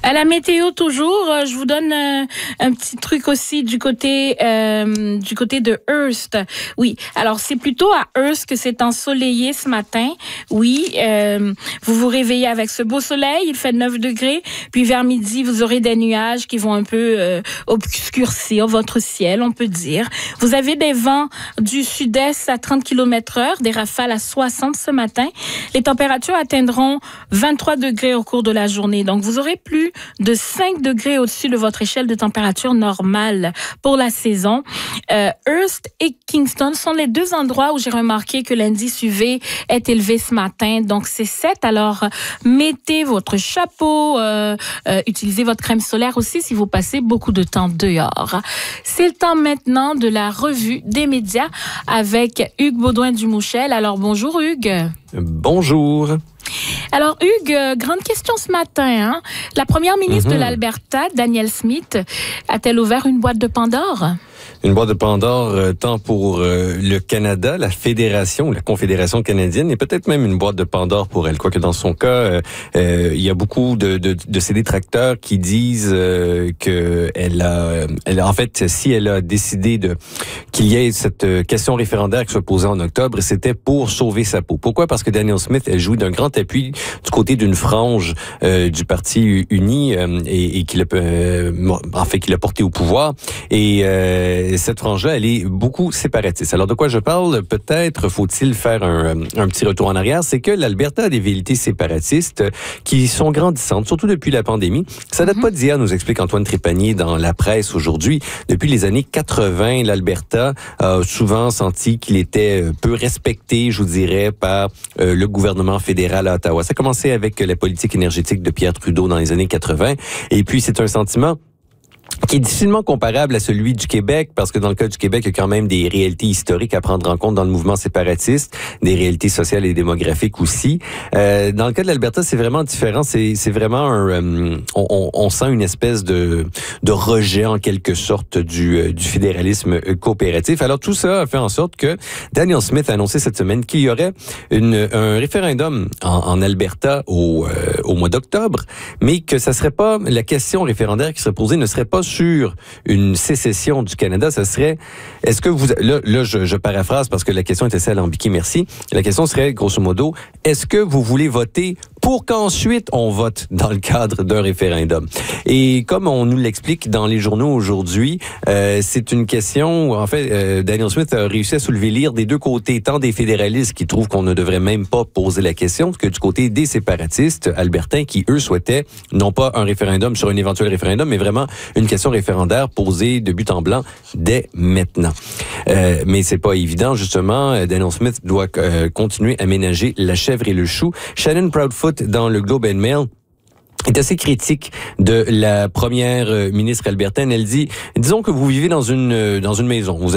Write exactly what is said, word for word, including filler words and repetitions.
À la météo toujours, euh, je vous donne euh, un petit truc aussi du côté euh, du côté de Hearst. Oui, alors c'est plutôt à Hearst que c'est ensoleillé ce matin. Oui, euh, vous vous réveillez avec ce beau soleil, il fait neuf degrés, puis vers midi, vous aurez des nuages qui vont un peu euh, obscurcir votre ciel, on peut dire. Vous avez des vents du sud-est à trente kilomètres heure, des rafales à soixante ce matin. Les températures atteindront vingt-trois degrés au cours de la journée. Donc, vous aurez plus de cinq degrés au-dessus de votre échelle de température normale pour la saison. Euh, Hearst et Kingston sont les deux endroits où j'ai remarqué que l'indice U V est élevé ce matin. Donc, c'est sept. Alors, mettez votre chapeau, euh, euh, utilisez votre crème solaire aussi si vous passez beaucoup de temps dehors. C'est le temps maintenant de la revue des médias avec Hugues Baudouin-Dumouchel. Alors, bonjour Hugues. Bonjour. Alors Hugues, euh, grande question ce matin. Hein? La première ministre mm-hmm. de l'Alberta, Danielle Smith, a-t-elle ouvert une boîte de Pandore? Une boîte de Pandore euh, tant pour euh, le Canada, la Fédération, la Confédération canadienne, et peut-être même une boîte de Pandore pour elle. Quoique dans son cas, euh, euh, il y a beaucoup de, de, de ses détracteurs qui disent euh, que elle a, elle a, en fait, si elle a décidé de qu'il y ait cette question référendaire qui soit posée en octobre, c'était pour sauver sa peau. Pourquoi? Parce que Danielle Smith, elle jouit d'un grand appui du côté d'une frange euh, du Parti uni euh, et, et qui l'a, euh, en fait, qui l'a porté au pouvoir. Et euh, cette frange-là, elle est beaucoup séparatiste. Alors, de quoi je parle? Peut-être faut-il faire un, un petit retour en arrière. C'est que l'Alberta a des velléités séparatistes qui sont grandissantes, surtout depuis la pandémie. Ça date mm-hmm. pas d'hier, nous explique Antoine Trépanier dans la presse aujourd'hui. Depuis les années quatre-vingts, l'Alberta a souvent senti qu'il était peu respecté, je vous dirais, par euh, le gouvernement fédéral à Ottawa. Ça a commencé avec la politique énergétique de Pierre Trudeau dans les années quatre-vingts. Et puis, c'est un sentiment qui est difficilement comparable à celui du Québec, parce que dans le cas du Québec, il y a quand même des réalités historiques à prendre en compte dans le mouvement séparatiste, des réalités sociales et démographiques aussi. Euh, dans le cas de l'Alberta, c'est vraiment différent. C'est, c'est vraiment un, euh, on, on sent une espèce de, de rejet en quelque sorte du, du fédéralisme coopératif. Alors tout ça a fait en sorte que Danielle Smith a annoncé cette semaine qu'il y aurait une, un référendum en, en Alberta au, euh, au mois d'octobre, mais que ça serait pas la question référendaire qui serait posée ne serait pas sur une sécession du Canada, ça serait, est-ce que vous, là, là je, je paraphrase parce que la question était assez alambiquée, merci. La question serait, grosso modo, est-ce que vous voulez voter pour qu'ensuite on vote dans le cadre d'un référendum? Et comme on nous l'explique dans les journaux aujourd'hui, euh, c'est une question où, en fait, euh, Danielle Smith a réussi à soulever l'ire des deux côtés, tant des fédéralistes qui trouvent qu'on ne devrait même pas poser la question, que du côté des séparatistes albertains qui, eux, souhaitaient non pas un référendum sur un éventuel référendum, mais vraiment une question référendaire posée de but en blanc dès maintenant. Euh, mais c'est pas évident, justement. Danielle Smith doit euh, continuer à ménager la chèvre et le chou. Shannon Proudfoot, dans le Globe and Mail, est assez critique de la première ministre albertaine. Elle dit, disons que vous vivez dans une dans une maison. Vous